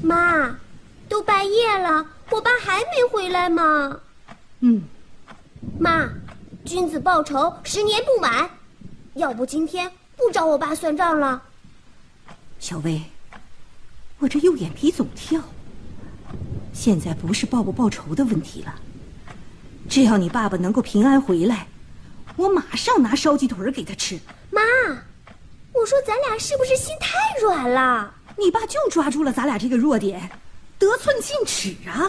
妈，都半夜了，我爸还没回来吗？妈，君子报仇，10年不晚。要不今天不找我爸算账了？ 小薇，我这右眼皮总跳。现在不是报不报仇的问题了，只要你爸爸能够平安回来，我马上拿烧鸡腿给他吃。 妈，我说咱俩是不是心太软了？ 你爸就抓住了咱俩这个弱点，得寸进尺啊。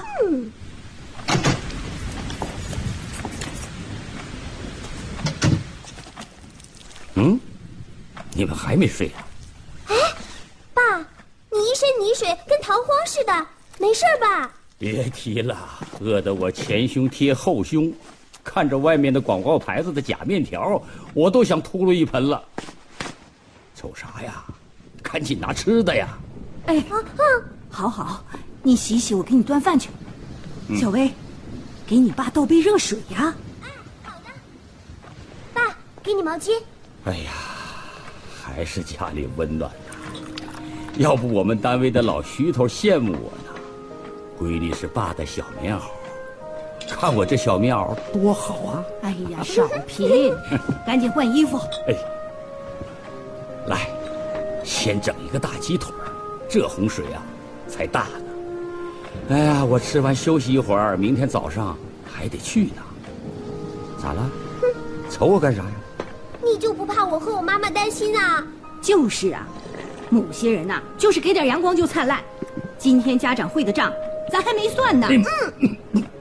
你们还没睡啊？ 哎，爸，你一身泥水跟逃荒似的，没事吧？ 别提了，饿得我前胸贴后胸，看着外面的广告牌子的假面条，我都想秃噜一盆了。瞅啥呀？赶紧拿吃的呀！ 哎，好好，你洗洗，我给你端饭去。小薇，给你爸倒杯热水呀。 好的。爸，给你毛巾。 哎呀，还是家里温暖呐！要不我们单位的老徐头羡慕我呢。闺女是爸的小棉袄，看我这小棉袄多好啊！ 哎呀，少贫，赶紧换衣服。 哎，来，先整一个大鸡腿，这洪水啊才大呢。哎呀，我吃完休息一会儿，明天早上还得去呢。咋了？瞅我干啥呀？ 你就不怕我和我妈妈担心啊？ 就是啊，某些人呐，就是给点阳光就灿烂。今天家长会的账，咱还没算呢。